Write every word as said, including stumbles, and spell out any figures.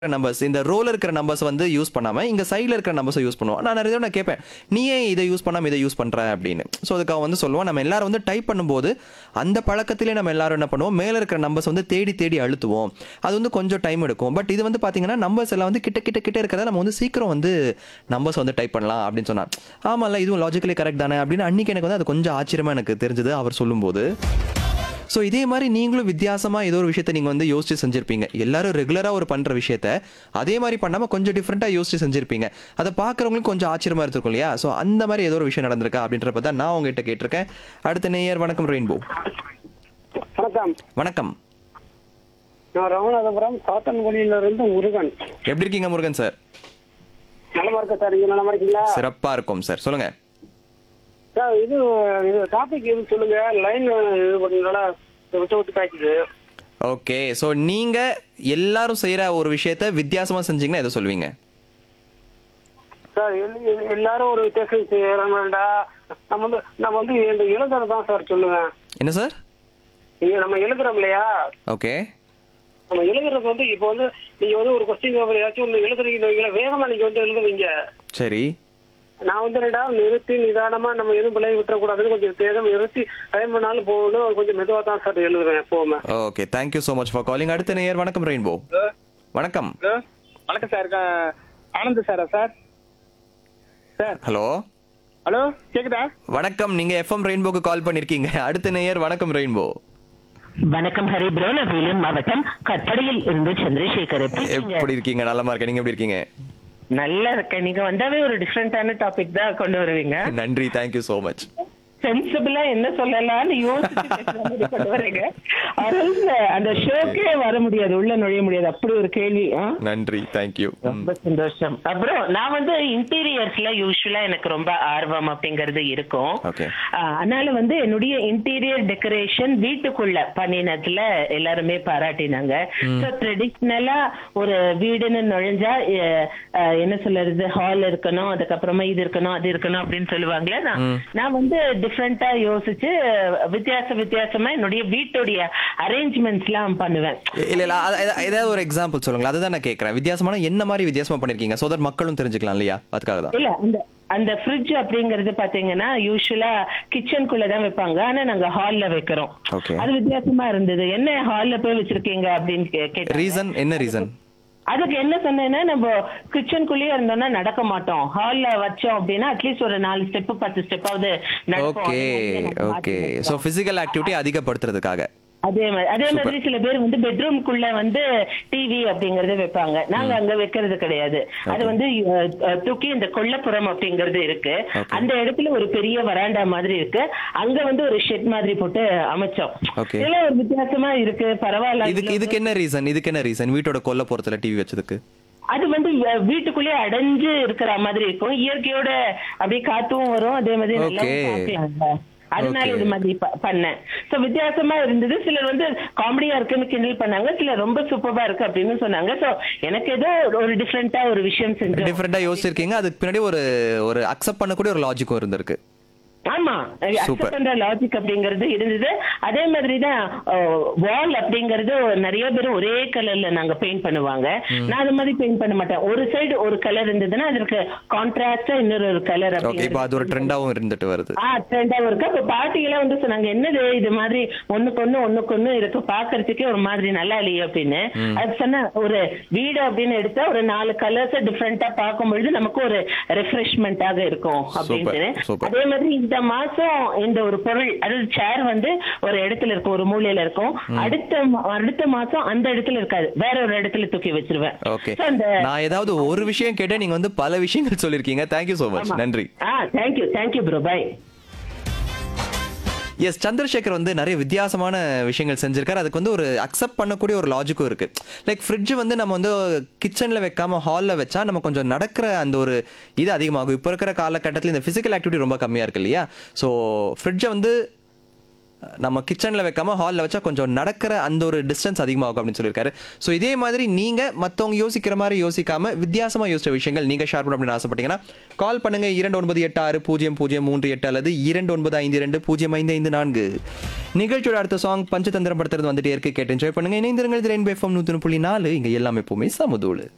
Numbers இந்த ரோல இருக்கிற நம்பர்ஸ் வந்து யூஸ் பண்ணாம இங்க சைடுல இருக்கிற நம்பர்ஸை யூஸ் பண்ணுவோம். நான் நிறைய தடவை நான் கேட்பேன், நீ ஏன் இதை யூஸ் பண்ணாம இதை யூஸ் பண்ற அப்படின்னு. ஸோ அதுக்கு அவன் வந்து சொல்லுவான், நம்ம எல்லாரும் வந்து டைப் பண்ணும்போது அந்த பழக்கத்திலே நம்ம எல்லாரும் என்ன பண்ணுவோம், மேல இருக்கிற நம்பர்ஸ் வந்து தேடி தேடி அழுத்துவோம். அது வந்து கொஞ்சம் டைம் எடுக்கும். பட் இது வந்து பாத்தீங்கன்னா நம்பர்ஸ் எல்லாம் வந்து கிட்ட கிட்ட கிட்ட இருக்கிறத நம்ம வந்து சீக்கிரம் வந்து நம்பர்ஸ் வந்து டைப் பண்ணலாம் அப்படின்னு சொன்னான். ஆமாம்ல, இதுவும் லாஜிக்கலி கரெக்ட் தானே அப்படின்னு அன்னைக்கு எனக்கு வந்து அது கொஞ்சம் ஆச்சரியமா எனக்கு தெரிஞ்சது அவர் சொல்லும்போது. ஸோ இதே மாதிரி நீங்களும் வித்தியாசமாக ஏதோ ஒரு விஷயத்தை நீங்கள் வந்து யோசிச்சு செஞ்சுருப்பீங்க. எல்லாரும் ரெகுலராக ஒரு பண்ணுற விஷயத்த அதே மாதிரி பண்ணாமல் கொஞ்சம் டிஃப்ரெண்ட்டாக யோசிச்சு செஞ்சுருப்பீங்க. அதை பார்க்குறவங்களுக்கு கொஞ்சம் ஆச்சரியமாக இருந்திருக்கும் இல்லையா? ஸோ அந்த மாதிரி ஏதோ ஒரு விஷயம் நடந்திருக்கா அப்படின்றப்ப தான் நான் உங்ககிட்ட கேட்டிருக்கேன். அடுத்த நேயர், வணக்கம் ரெயின்போ. வணக்கம். வணக்கம். நான் ராமநாதபுரம் சாத்தன்குடியில இருந்து முருகன். எப்படி இருக்கீங்க முருகன் சார்? நலமா இருக்க சார், நீங்க நலமா இருக்கீங்களா? சிறப்பாக இருக்கும் சார், சொல்லுங்க சார். இது இது டாபிக் எது சொல்லுங்க. லைன் இது பண்ணனால விட்டு விட்டு காய்க்குது. ஓகே, ஸோ நீங்கள் எல்லாரும் செய்கிற ஒரு விஷயத்த வித்தியாசமாக செஞ்சீங்கன்னா எதை சொல்லுவீங்க சார்? எல்- எல்- எல்லாரும் ஒரு வித்தியாசம் செய்யறாங்கடா. நம்ம வந்து நம்ம வந்து இந்த எழுதுறது தான் சார் சொல்லுவேன். என்ன சார்? இங்க நம்ம எழுதுறோம் இல்லையா? ஓகே. நம்ம எழுதுறது வந்து இப்போ வந்து நீங்க வந்து ஒரு கொஸ்டின் பேப்பர் ஏதாச்சும் ஒன்று எழுதுறீங்க, வேகமா நீங்க வந்து எழுதுவீங்க. சரி. நான் வந்து ரெண்டா நிறுத்தி நிதானமா நம்ம எதுவும் பிள்ளை விட்டுறக்கூடாதுன்னு கொஞ்சம் தேகம் நிறுத்தி டைம் பண்ணாலும் போகணும். கொஞ்சம் மெதுவா தான் சார் எழுதுவேன் எப்பவுமே. Okay, thank you so much for calling. அடுத்த நேயர், வணக்கம் ரெயின்போ. வணக்கம். ஹலோ, வணக்கம் சார். க- ஆனந்த் சாரா சார்? சார் ஹலோ, ஹலோ, கேக்குதா? வணக்கம். நீங்க எஃப்எம் ரெயின்போக்கு கால் பண்ணிருக்கீங்க. அடுத்த நேயர், வணக்கம் ரெயின்போ. வணக்கம் ஹரி ப்ரோ, நான் வேலூர் மாவட்டம் கற்படையில் இருந்து சந்திரசேகர். எப்படி இருக்கீங்க? எப்படி இருக்கீங்க? நலமா இருக்கேன். நீங்க எப்படி இருக்கீங்க? நல்லா இருக்கேன். நீங்க வந்தாவே ஒரு டிஃப்ரெண்டான டாபிக் தான் கொண்டு வருவீங்க. நன்றி, தேங்க்யூ ஸோ மச். சென்சிபிளா என்ன சொல்லலாம்னு யோசிச்சு பேசுற மாதிரி கொண்டு வரீங்க. அதாவது அந்த ஷோக்கே வர முடியாது, உள்ள நுழைய முடியாது, அப்படி ஒரு கேள்வி. ஆ? நன்றி, தேங்க்யூ. ரொம்ப சந்தோஷம். அப்புறம் நான் வந்து இன்டீரியர்ஸ்ல யூஸ்வலா எனக்கு ரொம்ப ஆர்வம் அப்படிங்கறது இருக்கும். Okay. ஆஹ் அதனால வந்து என்னுடைய இன்டீரியர் டெக்கரேஷன் வீட்டுக்குள்ள பண்ணினதுல எல்லாருமே பாராட்டினாங்க. ஸோ ட்ரெடிஷ்னலா ஒரு வீடுன்னு நுழைஞ்சா அஹ், அஹ், என்ன சொல்றது, ஹால் இருக்கணும், அதுக்கப்புறமா இது இருக்கணும் அது இருக்கணும் அப்படின்னு சொல்லுவாங்களே. நான் நான் வந்து டிஃப்ரெண்டா யோசிச்சு வித்தியாச வித்தியாசமா என்னுடைய வீட்டுடைய அரேஞ்ச்மெண்ட்ஸ் எல்லாம் பண்ணுவேன். இல்ல இல்ல, அத- அத- ஏதாவது ஒரு எக்ஸாம்பிள் சொல்லுங்களேன். அதுதான் நான் கேட்கறேன். வித்தியாசமான என்ன மாதிரி வித்தியாசமா பண்ணிருக்கீங்க? சோ தட் மக்களும் தெரிஞ்சுக்கலாம் இல்லையா? அதுக்காக தான். இல்ல, அந்த அந்த ஃப்ரிட்ஜ் அப்படிங்கறது பாத்தீங்கன்னா யூஸ்வலா கிச்சனுக்குள்ள தான் வைப்பாங்க, ஆனா நாங்க ஹால்ல வைக்கிறோம். Okay. அது வித்தியாசமா இருந்தது. என்ன ஹால்ல போய் வச்சிருக்கீங்க அப்படின்னு கே- கேட்டாங்க. ரீசன் என்ன? ரீசன் அதுக்கு என்ன சொன்னேன்னா, நம்ம கிச்சனுக்குள்ளேயே இருந்தோம்னா நடக்க மாட்டோம், ஹால்ல வச்சோம் அப்படின்னா அட்லீஸ்ட் ஒரு நாலு ஸ்டெப் பத்து ஸ்டெப்பாவது நடக்கும். Okay okay. So physical activity அதிகப்படுத்துறதுக்காக. அதே மாதிரி அதே மாதிரி சில பேர் வந்து பெட்ரூம்குள்ள வந்து டிவி அப்படிங்கறத வைப்பாங்க. நாங்க அங்க வைக்கிறது கிடையாது. அது வந்து அஹ், அஹ், தூக்கி இந்த கொல்லப்புறம் அப்படிங்கறது இருக்கு. Okay. அந்த இடத்துல ஒரு பெரிய வராண்டா மாதிரி இருக்கு. அங்க வந்து ஒரு ஷெட் மாதிரி போட்டு அமைச்சோம். Okay. இதெல்லாம் ஒரு வித்தியாசமா இருக்கு, பரவாயில்ல. இதுக்கு இதுக்கு என்ன ரீசன்? இதுக்கு என்ன ரீசன் வீட்டோட கொல்லப்புறத்துல டிவி வச்சதுக்கு? அது வந்து அஹ், வீட்டுக்குள்ளே அடைஞ்சு இருக்கிற மாதிரி இருக்கும். இயற்கையோட அப்படியே காத்தும் வரும், அதே மாதிரி நல்லா Okay. பார்க்கலாம்ல. அதனால Okay. இது மாதிரி ப- பண்ணேன். சோ வித்தியாசமா இருந்தது. சிலர் வந்து காமெடியா இருக்குன்னு கிண்டல் பண்ணாங்க, சிலர் ரொம்ப சூப்பரா இருக்கு அப்படின்னு சொன்னாங்க. சோ எனக்கு ஏதோ ஒரு டிஃப்ரெண்டா ஒரு விஷயம் செஞ்சோம். டிஃபரெண்டா யோசிச்சிருக்கீங்க. அதுக்கு பின்னாடி ஒரு ஒரு அக்செப்ட் பண்ணக்கூடிய ஒரு லாஜிக்கும் இருந்திருக்கு. ஆமா, Super. அக்செப்ட் பண்ற லாஜிக் அப்படிங்கிறது இருந்தது. அதே மாதிரி தான் வால் அப்படிங்கிறது நிறைய பேர் ஒரே கலர்ல நாங்க பெயிண்ட் பண்ணுவாங்க. நான் அது மாதிரி பெயிண்ட் பண்ண மாட்டேன். ஒரு சைடு ஒரு கலர் இருந்ததுன்னா அதற்கு கான்ட்ராஸ்டா இன்னொரு ஒரு கலர். ஓகே, இப்போ அது ஒரு ட்ரெண்டாவும் இருந்துட்டு வருது. ஆ ட்ரெண்டாவும் இருக்கு. அப்ப பாட்டியெல்லாம் வந்து சொன்னாங்க, என்னது இது மாதிரி ஒண்ணுக்கு ஒண்ணு ஒண்ணுக்கு ஒண்ணு இருக்கு, பாக்குறதுக்கே ஒரு மாதிரி நல்லா இல்லையே அப்படின்னு. அது சொன்ன ஒரு வீடு அப்படின்னு எடுத்தா ஒரு நாலு கலர்ஸ் டிஃப்ரெண்டா பார்க்கும்பொழுது நமக்கு ஒரு ரெஃப்ரெஷ்மெண்டாக இருக்கும் அப்படின்னு. super. அதே மாதிரி இந்த மாசம் இந்த ஒரு பொருள், அதாவது சேர் வந்து ஒரு இடத்துல இருக்கும், ஒரு மூலையில இருக்கும். அடுத்த மா- அடுத்த மாசம் அந்த இடத்துல இருக்காது, வேற ஒரு இடத்துல தூக்கி வச்சிருவேன். ஓகே. So, அந்த நான் ஏதாவது ஒரு விஷயம் கேட்டேன், நீங்க வந்து பல விஷயங்கள் சொல்லிருக்கீங்க. Thank you so much. நன்றி. ஆ thank you thank you bro, by. S, Chandrasekhar வந்து நிறைய வித்தியாசமான விஷயங்கள் செஞ்சிருக்காரு. அதுக்கு வந்து ஒரு அக்செப்ட் பண்ணக்கூடிய ஒரு லாஜிக்கும் இருக்கு. லைக் ஃப்ரிட்ஜ் வந்து நம்ம வந்து கிச்சன்ல வைக்காம ஹால்ல வச்சா நம்ம கொஞ்சம் நடக்கிற அந்த ஒரு இது அதிகமாகும். இப்போ இருக்கிற காலகட்டத்தில் இந்த பிசிக்கல் ஆக்டிவிட்டி ரொம்ப கம்மியா இருக்கு இல்லையா? ஸோ ஃப்ரிட்ஜை வந்து நம்ம கிச்சன்ல வைக்காம ஹால்ல வச்சா கொஞ்சம் நடக்கிற அந்த ஒரு டிஸ்டன்ஸ் அதிகமாகும் அப்படின்னு சொல்லியிருக்காரு. ஸோ இதே மாதிரி நீங்க மற்றவங்க யோசிக்கிற மாதிரி யோசிக்காம வித்தியாசமா யோசிச்ச விஷயங்கள் நீங்க ஷேர் பண்ண அப்படின்னு ஆசைப்பட்டீங்கன்னா கால் பண்ணுங்க. இரண்டு ஒன்பது எட்டு ஆறு பூஜ்ஜியம் பூஜ்ஜியம் மூன்று எட்டு அல்லது இரண்டு ஒன்பது ஐந்து இரண்டு பூஜ்ஜியம் ஐந்து ஐந்து நான்கு. நிகழ்ச்சியோட அடுத்த சாங் பஞ்சதந்திரம் படுத்துறது வந்துட்டே இருக்கு. கேட்டு என்ஜாய் பண்ணுங்க. இணைந்திருங்கள். ரெயின்போ எஃப்எம் நூத்தி புள்ளி நாலு. இங்க எல்லாமே எப்பவுமே சமதூளு.